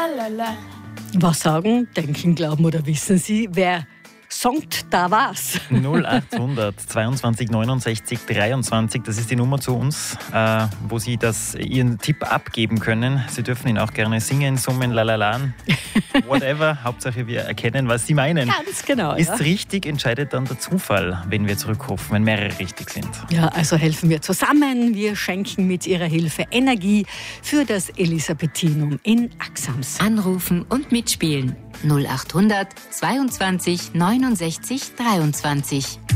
Was sagen, denken, glauben oder wissen Sie, wer songt da was? 0800 22 69 23, das ist die Nummer zu uns, wo Sie Ihren Tipp abgeben können. Sie dürfen ihn auch gerne singen, summen, lalalan, whatever. Hauptsache wir erkennen, was Sie meinen. Ganz genau. Ist richtig, entscheidet dann der Zufall, wenn wir zurückrufen, wenn mehrere richtig sind. Ja, also helfen wir zusammen. Wir schenken mit Ihrer Hilfe Energie für das Elisabethinum in Axams. Anrufen und mitspielen. 0800 22 69 23.